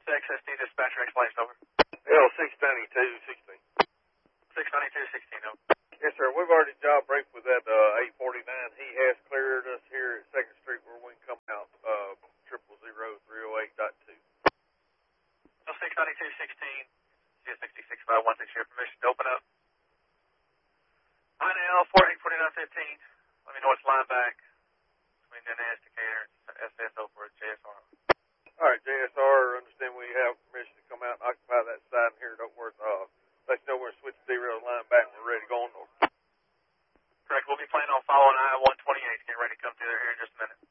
XSD dispatcher explanation, over. L69216. 69216, over. Yes, sir. We've already job briefed with that 849. He has cleared us here at 2nd Street where we can come out 000-308.2. So 69216, CS66516, your permission to open up. INL 484915. Let me know what's line back between NS, Decatur, and SSO for JSR. All right, JSR, understand we have permission to come out and occupy that side here. Don't worry. Let you know we're switch derail line back and we're ready to go on north. Correct. We'll be planning on following I-128. Get ready to come through there here in just a minute.